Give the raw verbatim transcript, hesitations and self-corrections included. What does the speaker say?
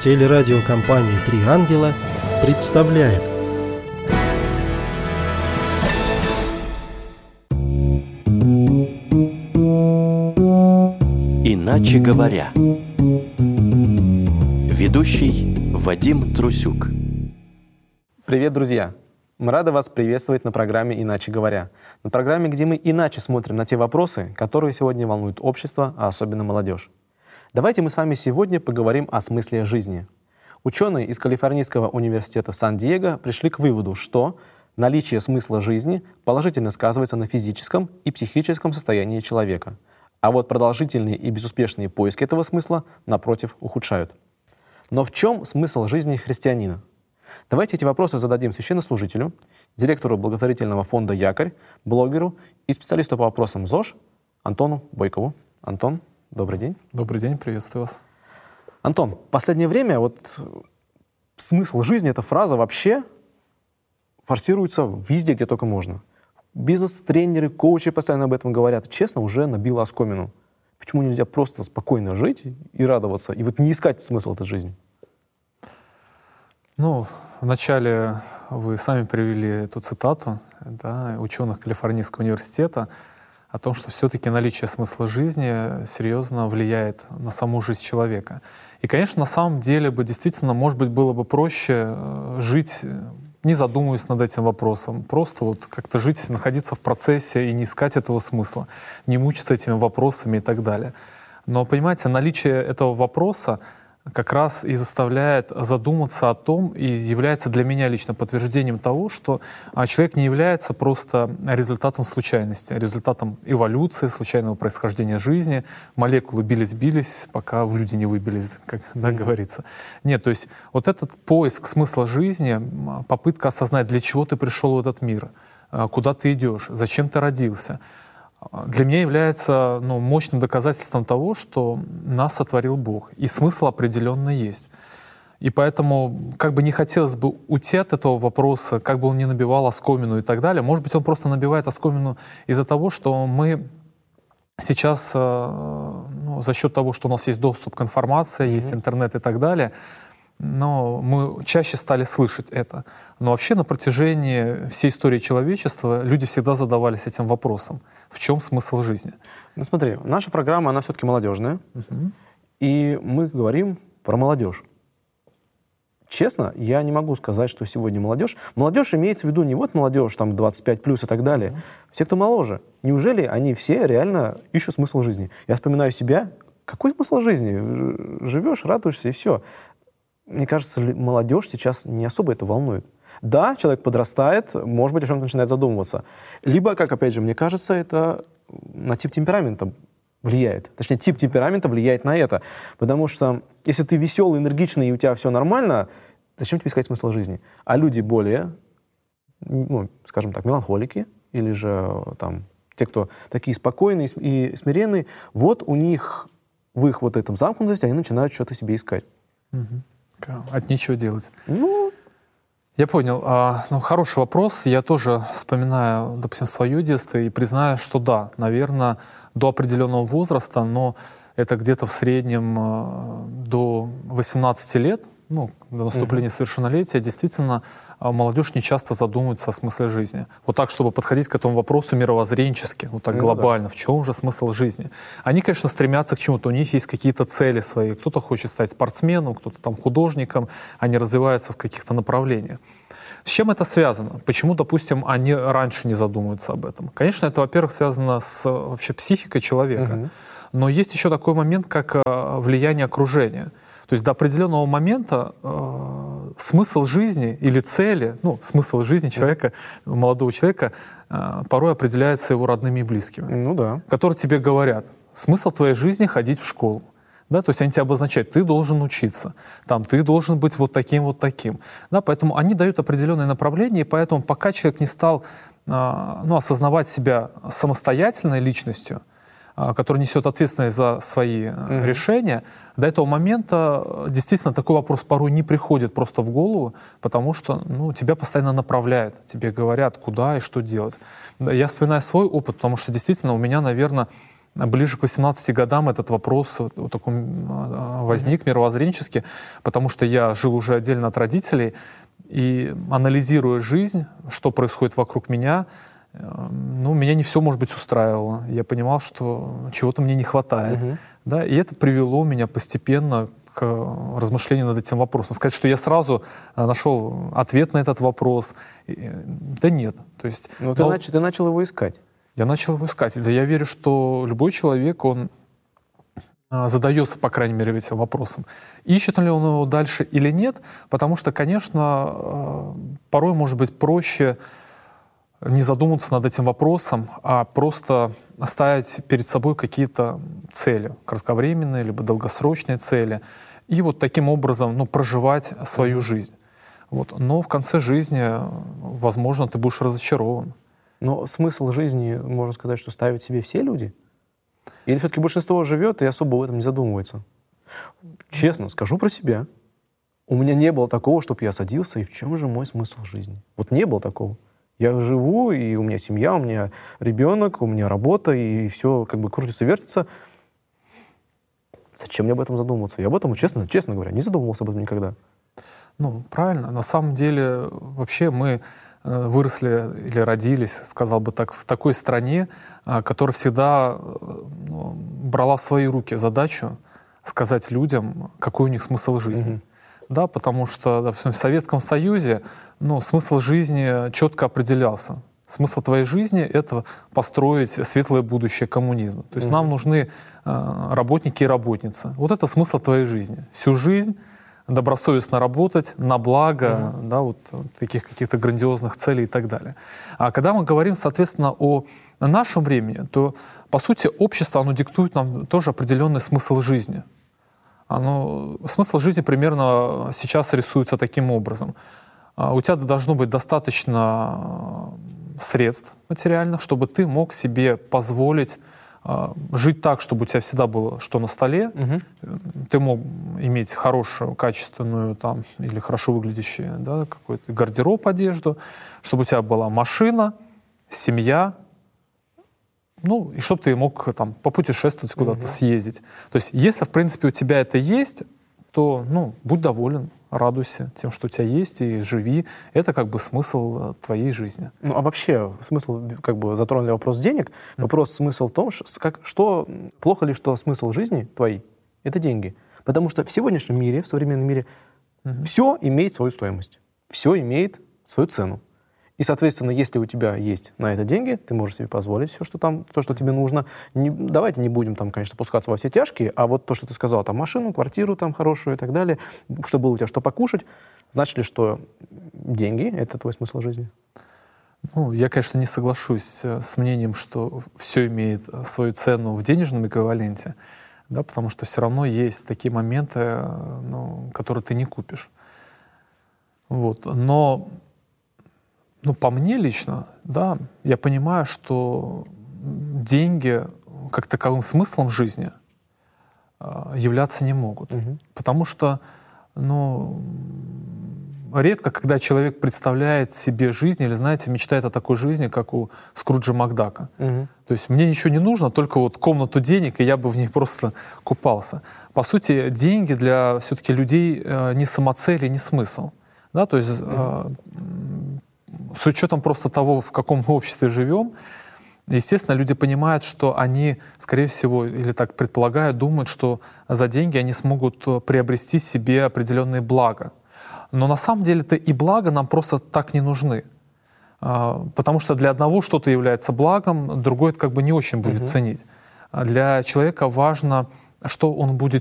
Телерадиокомпания «Три ангела» представляет. Иначе говоря. Ведущий Вадим Трусюк. Привет, друзья! Мы рады вас приветствовать на программе «Иначе говоря». На программе, где мы иначе смотрим на те вопросы, которые сегодня волнуют общество, а особенно молодежь. Давайте мы с вами сегодня поговорим о смысле жизни. Ученые из Калифорнийского университета Сан-Диего пришли к выводу, что наличие смысла жизни положительно сказывается на физическом и психическом состоянии человека, а вот продолжительные и безуспешные поиски этого смысла, напротив, ухудшают. Но в чем смысл жизни христианина? Давайте эти вопросы зададим священнослужителю, директору благотворительного фонда «Якорь», блогеру и специалисту по вопросам ЗОЖ Антону Бойкову. Антон, добрый день. Добрый день, приветствую вас. Антон, в последнее время вот смысл жизни, эта фраза вообще форсируется везде, где только можно. Бизнес-тренеры, коучи постоянно об этом говорят. Честно, уже набило оскомину. Почему нельзя просто спокойно жить и радоваться, и вот не искать смысл этой жизни? Ну, вначале вы сами привели эту цитату, да, ученых Калифорнийского университета о том, что все-таки наличие смысла жизни серьезно влияет на саму жизнь человека. И, конечно, на самом деле бы действительно, может быть, было бы проще жить, не задумываясь над этим вопросом, просто вот как-то жить, находиться в процессе и не искать этого смысла, не мучиться этими вопросами и так далее. Но, понимаете, наличие этого вопроса как раз и заставляет задуматься о том и является для меня лично подтверждением того, что человек не является просто результатом случайности, результатом эволюции, случайного происхождения жизни. Молекулы бились-бились, пока в люди не выбились, как да, говорится. Нет, то есть вот этот поиск смысла жизни, попытка осознать, для чего ты пришел в этот мир, куда ты идешь, зачем ты родился, для меня является ну, мощным доказательством того, что нас сотворил Бог, и смысл определенно есть. И поэтому, как бы не хотелось бы уйти от этого вопроса, как бы он ни набивал оскомину и так далее, может быть, он просто набивает оскомину из-за того, что мы сейчас, ну, за счет того, что у нас есть доступ к информации, mm-hmm. есть интернет и так далее, но мы чаще стали слышать это. Но вообще на протяжении всей истории человечества люди всегда задавались этим вопросом. В чем смысл жизни? Ну смотри, наша программа, она все-таки молодежная. Uh-huh. И мы говорим про молодежь. Честно, я не могу сказать, что сегодня молодежь. Молодежь имеется в виду не вот молодежь, там двадцать пять плюс и так далее. Uh-huh. Все, кто моложе. Неужели они все реально ищут смысл жизни? Я вспоминаю себя. Какой смысл жизни? Живешь, радуешься и все. Мне кажется, молодежь сейчас не особо это волнует. Да, человек подрастает, может быть, о чем-то начинает задумываться. Либо, как, опять же, мне кажется, это на тип темперамента влияет. Точнее, тип темперамента влияет на это. Потому что если ты веселый, энергичный, и у тебя все нормально, зачем тебе искать смысл жизни? А люди более, ну, скажем так, меланхолики, или же там, те, кто такие спокойные и смиренные, вот у них в их вот этом замкнутости они начинают что-то себе искать. Угу. От нечего делать. Ну, я понял. А, ну, хороший вопрос. Я тоже вспоминаю, допустим, свое детство и признаю, что да, наверное, до определенного возраста, но это где-то в среднем а, до восемнадцати лет, ну, до наступления mm-hmm. совершеннолетия, действительно, молодежь не часто задумывается о смысле жизни. Вот так, чтобы подходить к этому вопросу мировоззренчески, вот так ну, глобально. Да. В чем же смысл жизни? Они, конечно, стремятся к чему-то, у них есть какие-то цели свои. Кто-то хочет стать спортсменом, кто-то там художником, они развиваются в каких-то направлениях. С чем это связано? Почему, допустим, они раньше не задумываются об этом? Конечно, это, во-первых, связано с вообще психикой человека. Mm-hmm. Но есть еще такой момент, как влияние окружения. То есть до определенного момента э, смысл жизни или цели, ну, смысл жизни человека, молодого человека, э, порой определяется его родными и близкими. Ну да. Которые тебе говорят, смысл твоей жизни — ходить в школу. Да, то есть они тебя обозначают, ты должен учиться, там, ты должен быть вот таким, вот таким. Да, поэтому они дают определенные направления, и поэтому пока человек не стал э, ну, осознавать себя самостоятельной личностью, который несет ответственность за свои mm-hmm. решения, до этого момента действительно такой вопрос порой не приходит просто в голову, потому что ну, тебя постоянно направляют, тебе говорят, куда и что делать. Я вспоминаю свой опыт, потому что действительно у меня, наверное, ближе к восемнадцати годам этот вопрос вот такой возник mm-hmm. мировоззренчески, потому что я жил уже отдельно от родителей, и анализируя жизнь, что происходит вокруг меня, ну, меня не все, может быть, устраивало. Я понимал, что чего-то мне не хватает. Mm-hmm. Да, и это привело меня постепенно к размышлению над этим вопросом. Сказать, что я сразу нашел ответ на этот вопрос, да нет. То есть, но ты, но... Нач... ты начал его искать. Я начал его искать. Да я верю, что любой человек, он задается, по крайней мере, этим вопросом. Ищет ли он его дальше или нет, потому что, конечно, порой может быть проще не задумываться над этим вопросом, а просто ставить перед собой какие-то цели, кратковременные либо долгосрочные цели, и вот таким образом ну, проживать свою жизнь. Вот. Но в конце жизни, возможно, ты будешь разочарован. Но смысл жизни, можно сказать, что ставят себе все люди? Или все-таки большинство живет и особо в этом не задумывается? Честно, скажу про себя. У меня не было такого, чтобы я садился, и в чем же мой смысл жизни? Вот не было такого. Я живу, и у меня семья, у меня ребенок, у меня работа, и все как бы крутится, вертится. Зачем мне об этом задумываться? Я об этом, честно, честно говоря, не задумывался об этом никогда. Ну, правильно. На самом деле, вообще мы выросли или родились, сказал бы так, в такой стране, которая всегда ну, брала в свои руки задачу сказать людям, какой у них смысл жизни. Mm-hmm. Да, потому что, допустим, в Советском Союзе ну, смысл жизни четко определялся. Смысл твоей жизни — это построить светлое будущее коммунизма. То есть mm-hmm. нам нужны э, работники и работницы. Вот это смысл твоей жизни. Всю жизнь добросовестно работать на благо mm-hmm. да, вот, таких каких-то грандиозных целей и так далее. А когда мы говорим, соответственно, о нашем времени, то, по сути, общество, оно диктует нам тоже определенный смысл жизни. Оно, смысл жизни примерно сейчас рисуется таким образом. У тебя должно быть достаточно средств материальных, чтобы ты мог себе позволить жить так, чтобы у тебя всегда было что на столе, угу. ты мог иметь хорошую, качественную там, или хорошо выглядящую да, какой-то гардероб, одежду, чтобы у тебя была машина, семья, ну, и чтобы ты мог там, попутешествовать куда-то, угу. съездить. То есть, если, в принципе, у тебя это есть, то, ну, будь доволен, радуйся тем, что у тебя есть, и живи. Это как бы смысл твоей жизни. Ну, а вообще, смысл, как бы затронули вопрос денег. Mm-hmm. Вопрос, смысл в том, что, как, что плохо ли, что смысл жизни твоей — это деньги. Потому что в сегодняшнем мире, в современном мире, mm-hmm. все имеет свою стоимость. Все имеет свою цену. И, соответственно, если у тебя есть на это деньги, ты можешь себе позволить все, что там, то, что тебе нужно. Не, давайте не будем там, конечно, пускаться во все тяжкие, а вот то, что ты сказал, там машину, квартиру там хорошую и так далее, чтобы было у тебя что покушать, значит ли, что деньги — это твой смысл жизни? Ну, я, конечно, не соглашусь с мнением, что все имеет свою цену в денежном эквиваленте, да, потому что все равно есть такие моменты, ну, которые ты не купишь. Вот. Но Ну, по мне лично, да, я понимаю, что деньги как таковым смыслом жизни э, являться не могут. Угу. Потому что, ну, редко, когда человек представляет себе жизнь или, знаете, мечтает о такой жизни, как у Скруджа Макдака. Угу. То есть мне ничего не нужно, только вот комнату денег, и я бы в них просто купался. По сути, деньги для все-таки людей э, не самоцель и не смысл. Да, то есть... Э, с учетом просто того, в каком мы обществе живем, естественно, люди понимают, что они, скорее всего, или так предполагают, думают, что за деньги они смогут приобрести себе определенные блага. Но на самом деле-то и блага нам просто так не нужны. Потому что для одного что-то является благом, другой это как бы не очень будет угу. ценить. Для человека важно, что он будет